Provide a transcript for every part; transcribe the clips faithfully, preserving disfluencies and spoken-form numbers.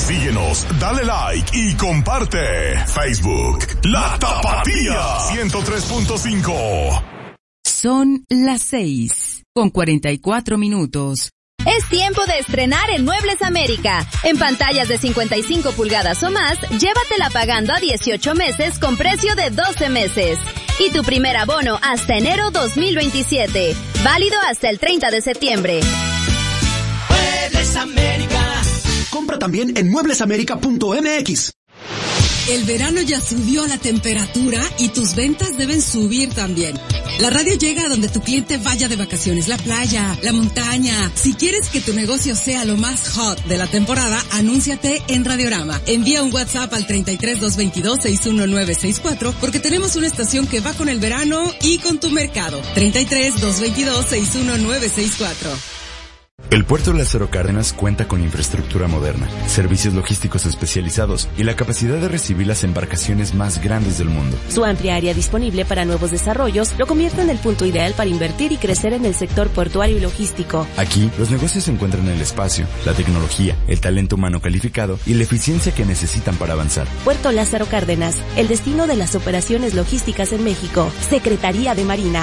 Síguenos, dale like y comparte. Facebook, La Tapatía ciento tres punto cinco. Son las seis, con cuarenta y cuatro minutos. Es tiempo de estrenar en Muebles América. En pantallas de cincuenta y cinco pulgadas o más, llévatela pagando a dieciocho meses con precio de doce meses. Y tu primer abono hasta enero dos mil veintisiete. Válido hasta el treinta de septiembre. Muebles América. Compra también en muebles américa punto m x. El verano ya subió la temperatura y tus ventas deben subir también. La radio llega a donde tu cliente vaya de vacaciones, la playa, la montaña. Si quieres que tu negocio sea lo más hot de la temporada, anúnciate en Radiorama. Envía un WhatsApp al treinta y tres, doscientos veintidós, sesenta y uno nueve sesenta y cuatro porque tenemos una estación que va con el verano y con tu mercado. treinta y tres, doscientos veintidós, sesenta y uno nueve sesenta y cuatro. El Puerto Lázaro Cárdenas cuenta con infraestructura moderna, servicios logísticos especializados y la capacidad de recibir las embarcaciones más grandes del mundo. Su amplia área disponible para nuevos desarrollos lo convierte en el punto ideal para invertir y crecer en el sector portuario y logístico. Aquí, los negocios encuentran el espacio, la tecnología, el talento humano calificado y la eficiencia que necesitan para avanzar. Puerto Lázaro Cárdenas, el destino de las operaciones logísticas en México. Secretaría de Marina.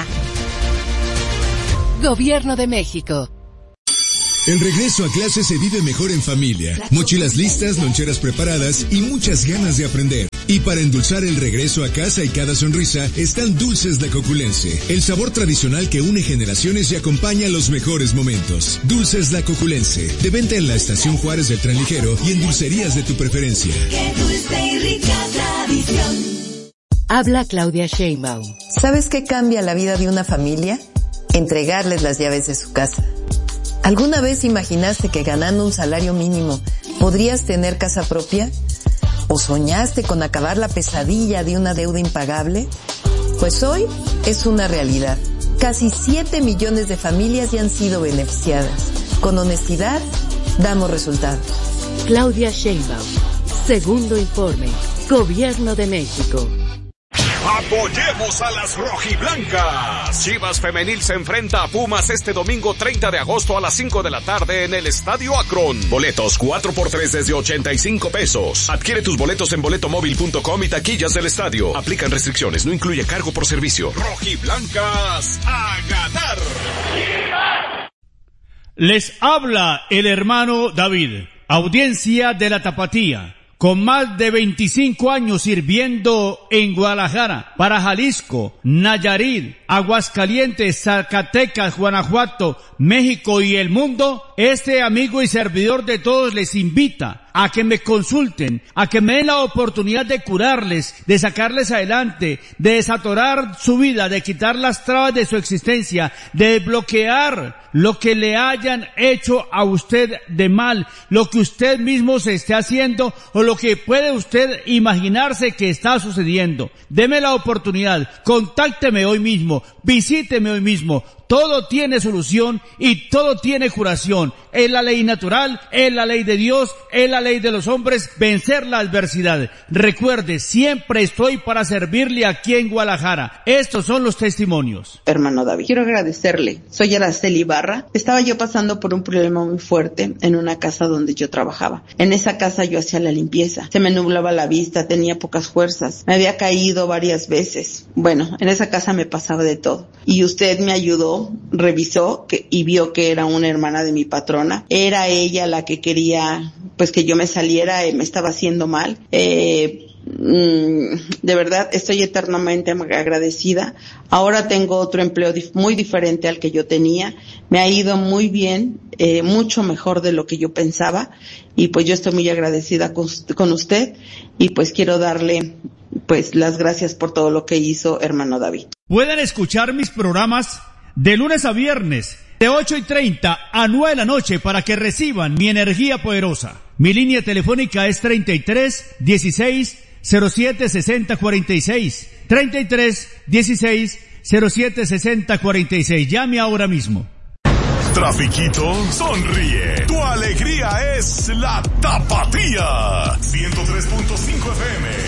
Gobierno de México. El regreso a clase se vive mejor en familia. Mochilas listas, loncheras preparadas y muchas ganas de aprender. Y para endulzar el regreso a casa y cada sonrisa, están Dulces La Coculense. El sabor tradicional que une generaciones y acompaña los mejores momentos. Dulces La Coculense. De venta en la Estación Juárez del Tren Ligero y en dulcerías de tu preferencia. Qué dulce y rica tradición. Habla Claudia Sheinbaum. ¿Sabes qué cambia la vida de una familia? Entregarles las llaves de su casa. ¿Alguna vez imaginaste que ganando un salario mínimo podrías tener casa propia? ¿O soñaste con acabar la pesadilla de una deuda impagable? Pues hoy es una realidad. Casi siete millones de familias ya han sido beneficiadas. Con honestidad, damos resultados. Claudia Sheinbaum. Segundo informe. Gobierno de México. Apoyemos a las rojiblancas. Chivas Femenil se enfrenta a Pumas este domingo treinta de agosto a las cinco de la tarde en el Estadio Akron. Boletos cuatro por tres desde ochenta y cinco pesos. Adquiere tus boletos en boleto móvil punto com y taquillas del estadio. Aplican restricciones, no incluye cargo por servicio. Rojiblancas a ganar. Les habla el hermano David, audiencia de la Tapatía. Con más de veinticinco años sirviendo en Guadalajara, para Jalisco, Nayarit, Aguascalientes, Zacatecas, Guanajuato, México y el mundo, este amigo y servidor de todos les invita a que me consulten, a que me den la oportunidad de curarles, de sacarles adelante, de desatorar su vida, de quitar las trabas de su existencia, de desbloquear lo que le hayan hecho a usted de mal, lo que usted mismo se esté haciendo o lo que puede usted imaginarse que está sucediendo. Deme la oportunidad, contácteme hoy mismo, visíteme hoy mismo. Todo tiene solución y todo tiene curación. Es la ley natural, es la ley de Dios, es la ley de los hombres, vencer la adversidad. Recuerde, siempre estoy para servirle aquí en Guadalajara. Estos son los testimonios. Hermano David, quiero agradecerle. Soy Araceli Ibarra. Estaba yo pasando por un problema muy fuerte en una casa donde yo trabajaba. En esa casa yo hacía la limpieza. Se me nublaba la vista, tenía pocas fuerzas. Me había caído varias veces. Bueno, en esa casa me pasaba de todo. Y usted me ayudó, revisó que, y vio que era una hermana de mi patrona. Era ella la que quería, pues, que yo me saliera, y me estaba haciendo mal. Eh, de verdad estoy eternamente agradecida. Ahora tengo otro empleo dif- muy diferente al que yo tenía. Me ha ido muy bien, eh, mucho mejor de lo que yo pensaba. Y pues yo estoy muy agradecida con, con usted. Y pues quiero darle, pues, las gracias por todo lo que hizo, hermano David. Pueden escuchar mis programas de lunes a viernes, de ocho y treinta a nueve de la noche para que reciban mi energía poderosa. Mi línea telefónica es treinta y tres, dieciséis, cero siete, sesenta, cuarenta y seis. treinta y tres, dieciséis, cero siete, sesenta, cuarenta y seis. Llame ahora mismo. Trafiquito, sonríe. Tu alegría es la Tapatía. ciento tres punto cinco F M.